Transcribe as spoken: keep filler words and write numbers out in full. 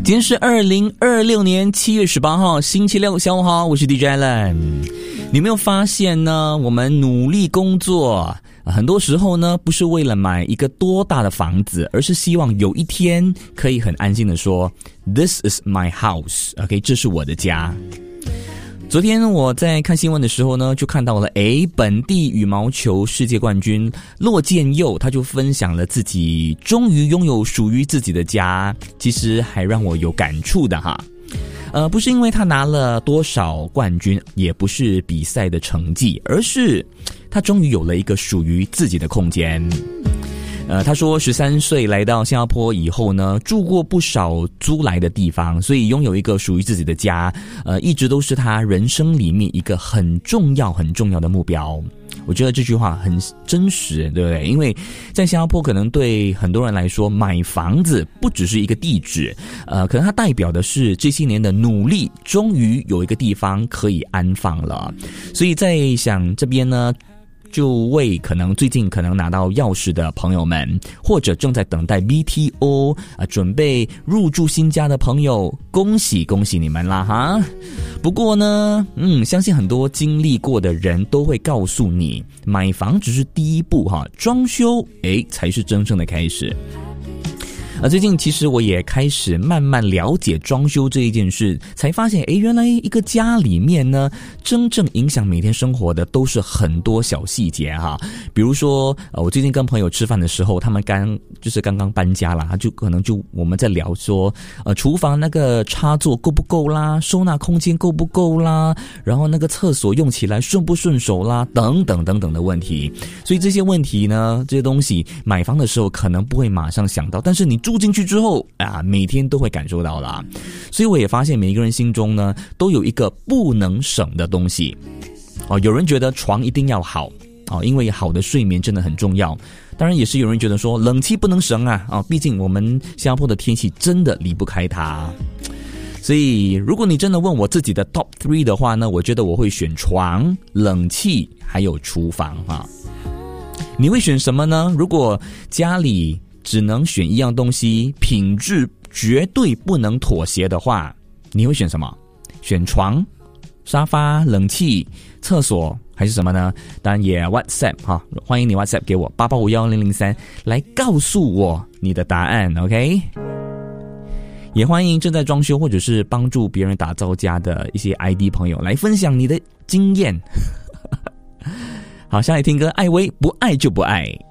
今天是二零二六年七月十八号星期六，下午好，我是 D J Alan。你有没有发现呢？我们努力工作，很多时候呢，不是为了买一个多大的房子，而是希望有一天可以很安心的说 This is my house， OK， 这是我的家。昨天我在看新闻的时候呢，就看到了诶，本地羽毛球世界冠军骆建佑，他就分享了自己终于拥有属于自己的家，其实还让我有感触的哈。呃，不是因为他拿了多少冠军，也不是比赛的成绩，而是他终于有了一个属于自己的空间。呃，他说十三岁来到新加坡以后呢，住过不少租来的地方，所以拥有一个属于自己的家，呃，一直都是他人生里面一个很重要很重要的目标。我觉得这句话很真实，对不对？因为在新加坡可能对很多人来说，买房子不只是一个地址，呃，可能它代表的是这些年的努力，终于有一个地方可以安放了。所以在想这边呢，就为可能最近可能拿到钥匙的朋友们，或者正在等待 B T O 啊、呃，准备入住新家的朋友，恭喜恭喜你们啦哈！不过呢，嗯，相信很多经历过的人都会告诉你，买房只是第一步哈，装修诶才是真正的开始。而最近其实我也开始慢慢了解装修这一件事，才发现诶，原来一个家里面呢，真正影响每天生活的都是很多小细节哈。比如说呃，我最近跟朋友吃饭的时候，他们刚就是刚刚搬家啦，他就可能就我们在聊说呃，厨房那个插座够不够啦，收纳空间够不够啦，然后那个厕所用起来顺不顺手啦，等等等等的问题。所以这些问题呢，这些东西买房的时候可能不会马上想到，但是你住进去之后啊，每天都会感受到啦。所以我也发现每一个人心中呢，都有一个不能省的东西。哦，有人觉得床一定要好哦，因为好的睡眠真的很重要。当然也是有人觉得说冷气不能省啊，哦，毕竟我们新加坡的天气真的离不开它。所以如果你真的问我自己的 top three 的话呢，我觉得我会选床、冷气还有厨房哈。你会选什么呢？如果家里只能选一样东西，品质绝对不能妥协的话，你会选什么？选床、沙发、冷气、厕所还是什么呢？当然也 WhatsApp 哈，欢迎你 WhatsApp 给我八八五一零零三来告诉我你的答案 OK。 也欢迎正在装修或者是帮助别人打造家的一些 I D 朋友来分享你的经验好，下来听歌，艾薇不爱就不爱。